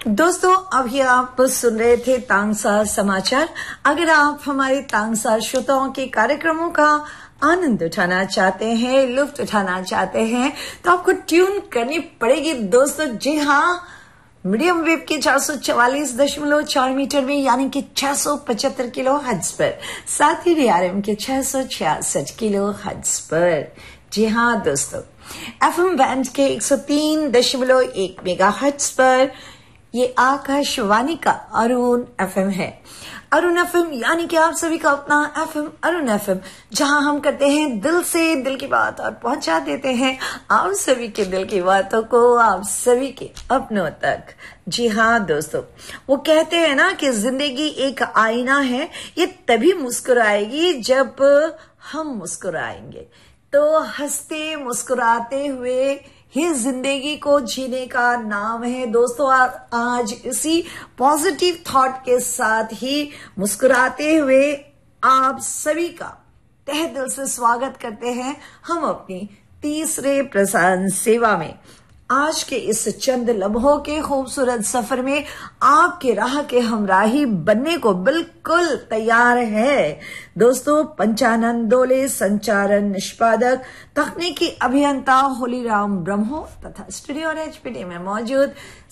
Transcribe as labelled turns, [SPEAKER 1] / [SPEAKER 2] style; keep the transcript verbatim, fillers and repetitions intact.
[SPEAKER 1] दोस्तों, अभी आप सुन रहे थे तांगसा समाचार। अगर आप हमारे तांगसा श्रोताओं के कार्यक्रमों का आनंद उठाना चाहते हैं, लुत्फ उठाना चाहते हैं, तो आपको ट्यून करनी पड़ेगी दोस्तों। जी हाँ, मीडियम वेव के चार सौ चवालीस दशमलव चार मीटर में, यानी कि छह सौ पचहत्तर किलो हर्ट्ज पर, साथ ही डीआरएम के छह सौ छियासठ किलो हर्ट्ज पर। जी हाँ दोस्तों, एफएम बैंड के एक सौ तीन दशमलव एक मेगा हर्ट्ज पर ये आकाशवाणी का अरुण एफएम है। अरुण एफएम यानी कि आप सभी का अपना एफएम अरुण एफएम, जहां हम करते हैं दिल से दिल की बात और पहुंचा देते हैं आप सभी के दिल की बातों को आप सभी के अपनों तक। जी हाँ दोस्तों, वो कहते हैं ना कि जिंदगी एक आईना है, ये तभी मुस्कुराएगी जब हम मुस्कुराएंगे। तो हंसते मुस्कुराते हुए ही जिंदगी को जीने का नाम है दोस्तों। आज इसी पॉजिटिव थॉट के साथ ही मुस्कुराते हुए आप सभी का तहे दिल से स्वागत करते हैं हम अपनी तीसरे प्रसारण सेवा में। आज के इस चंद लम्हों के खूबसूरत सफर में आपके राह के हमराही बनने को बिल्कुल तैयार है दोस्तों। पंचानन दोले, संचालन निष्पादक, तकनीकी अभियंता होलीराम ब्रह्मो तथा स्टूडियो और एचपीडी में मौजूद